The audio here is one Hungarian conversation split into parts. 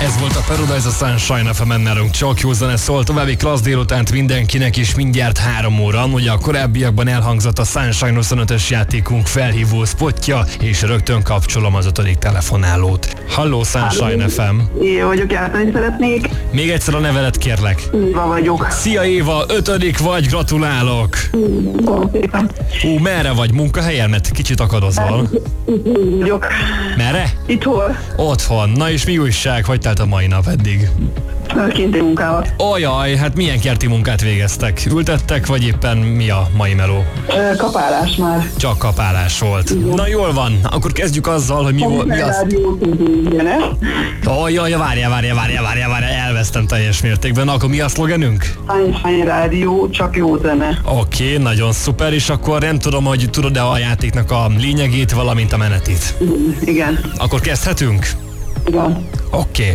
Ez volt a Paradise a Sunshine FM-en, nálunk csak jó zene szól. További klassz délutánt mindenkinek is mindjárt 3 óra. Ugye a korábbiakban elhangzott a Sunshine 25-ös játékunk felhívó spotja, és rögtön kapcsolom az 5. telefonálót. Halló, Sunshine FM. Éva vagyok, játszani szeretnék. Még egyszer a nevelet kérlek. Éva vagyok. Szia Éva, 5. vagy, gratulálok. Szépen. Merre vagy? Munkahelyen? Mert kicsit akadozol. Vagyok. Merre? Itt hol? Otthon. Na és mi újság? Hogy telt a mai nap eddig? Kinti munkával. Ojaj, hát milyen kerti munkát végeztek? Ültettek, vagy éppen mi a mai meló? Kapálás már. Csak kapálás volt. Igen. Na jól van, akkor kezdjük azzal, hogy mi volt. Mi az? Ojaj, várjál, elvesztem teljes mértékben. Na, akkor mi a szlogenünk? Sunshine rádió, csak jó zene. Oké, nagyon szuper, és akkor nem tudom, hogy tudod-e a játéknak a lényegét, valamint a menetét. Igen. Akkor kezdhetünk? Igen. Oké.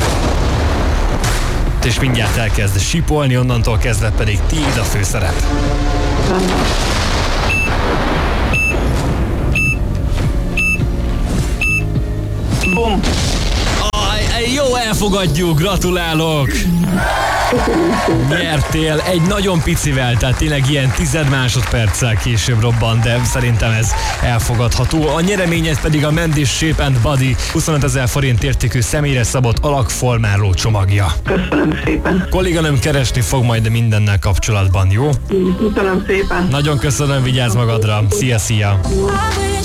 És mindjárt elkezd sípolni, onnantól kezdve pedig tiéd a főszerep. Bum. Jó, elfogadjuk, gratulálok! Nyertél egy nagyon picivel, tehát tényleg ilyen 10 másodperccel később robban, de szerintem ez elfogadható. A nyereményed pedig a Mendes Shape and Body 25 000 forint értékű személyre szabott alakformáló csomagja. Köszönöm szépen. Kolléganőm keresni fog majd mindennel kapcsolatban, jó? Köszönöm szépen. Nagyon köszönöm, vigyázz magadra. Szia!